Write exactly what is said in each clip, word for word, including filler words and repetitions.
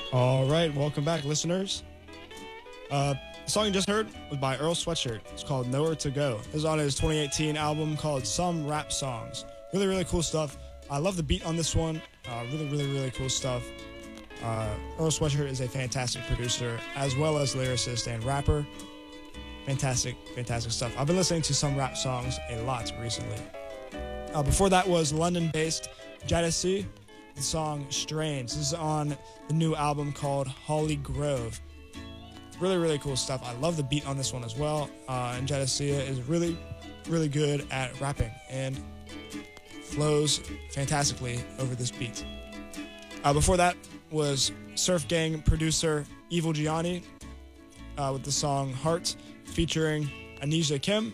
All right, welcome back, listeners. Uh, the song you just heard was by Earl Sweatshirt. It's called Nowhere to Go. It was on his twenty eighteen album called Some Rap Songs. Really, really cool stuff. I love the beat on this one. Uh, really, really, really cool stuff. Uh, Earl Sweatshirt is a fantastic producer as well as lyricist and rapper. Fantastic, fantastic stuff. I've been listening to Some Rap Songs a lot recently. Uh, before that was London-based Jadeci. The song Strains. This is on the new album called Holly Grove. Really, really cool stuff. I love the beat on this one as well. Uh, and Jadeci is really, really good at rapping and flows fantastically over this beat. Uh, before that was Surf Gang producer Evil Gianni uh, with the song Heart featuring Anisha Kim.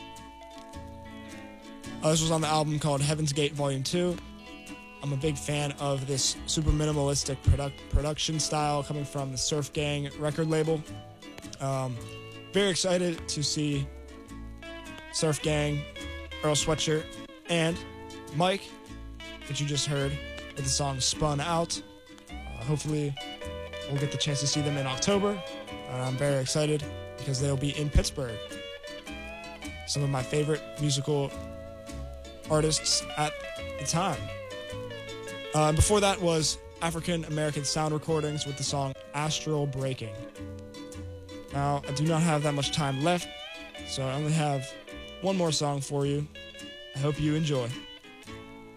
Uh, this was on the album called Heaven's Gate Volume two. I'm a big fan of this super minimalistic product production style coming from the Surf Gang record label. Um, very excited to see Surf Gang, Earl Sweatshirt, and Mike, that you just heard, with the song Spun Out. Uh, hopefully, we'll get the chance to see them in October. And I'm very excited because they'll be in Pittsburgh. Some of my favorite musical artists at the time. Uh, before that was African American Sound Recordings with the song Astral Breaking. Now, I do not have that much time left, so I only have one more song for you. I hope you enjoy.